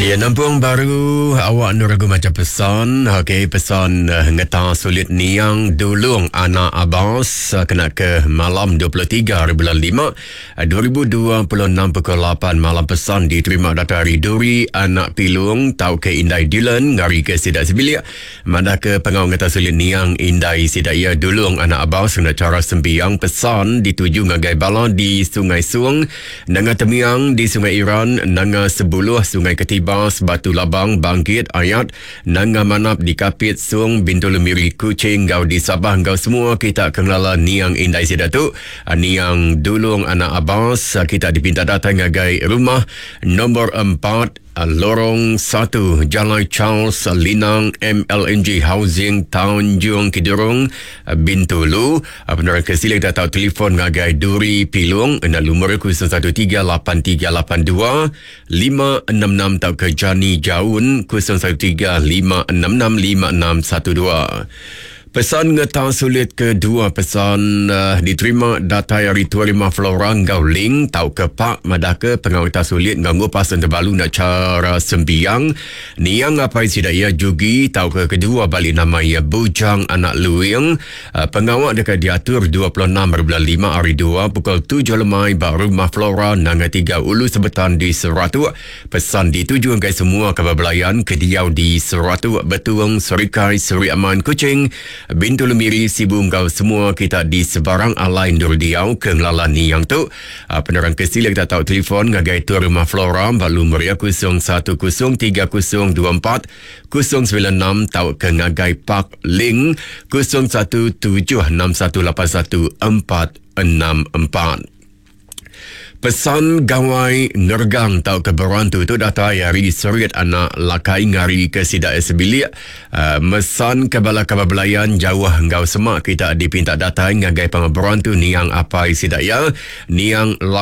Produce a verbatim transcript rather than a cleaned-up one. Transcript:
Ya, nampung baru awak nuragu macam pesan. Okey, pesan uh, ngeta sulit niang dulung anak Abbas uh, kena ke malam dua puluh tiga hari bulan lima uh, dua ribu dua puluh enam pukul lapan malam. Pesan diterima dari Duri anak Pilung tau ke Indai Dylan ngari ke Sidak Sebilik. Mana ke pengau ngeta sulit niang Indai Sidak ia dulung anak Abbas kena cara sembiang. Pesan dituju ngagai bala di Sungai Suang, nanga Temiang di Sungai Iran, nanga Sebuluh Sungai Ketiba, Batu Labang, Bangkit, Ayat, Nanga Manap di Kapit, Sung, Bintulu Miri, Kuching, Gau di Sabah, Gau semua kita kenala Niang Indai Sidatu, Niang Dulung anak Abbas. Kita dipinta datang ngagai rumah nombor empat, Lorong satu, Jalan Charles Linang, M L N G Housing, Tanjung Kidurung, Bintulu. Penerangan kesilih datang telefon ngagai Duri Pilung, nak lumur kosong satu tiga lapan tiga lapan dua lima enam enam tau ke Jani Jaun kosong satu tiga lima enam enam lima enam satu dua. Pesan ngeta sulit kedua, pesan uh, diterima datai hari tua lima Flora Ngau Ling tau ke Pak Madaka pengau ngeta sulit nganggu pasan terbalu nak cara sembiang niang apa isi daya jugi tau ke kedua balik nama ia Bujang anak Luing. uh, pengawak dekat diatur dua puluh enam bulan lima hari dua pukul tujuh lemai baru rumah Flora nanga tiga ulu sebetan di Seratu. Pesan dituju ke semua kebabelayan kediau di Seratu, Betuang, Serikai, Seri Aman, Kuching, Bintulu Miri, Sibu, Ngau semua kita di sebarang alain dur diau ke ngelalani yang tu. Uh, penerang kesilih kita tahu telefon ngagai tu rumah Flora balu meria kosong satu kosong tiga kosong dua empat kosong sembilan enam tahu ke ngagai Park Ling kosong satu tujuh enam satu lapan satu empat enam empat. Pesan gawai ngergang tau ke berantu tu data hari seriat anak lakai ngari ke Sidak Sebilik. Uh, mesan ke bala kababelayan jauh ngau semak kita dipinta data ngagai pengeberantu niang apa Sidak ya niang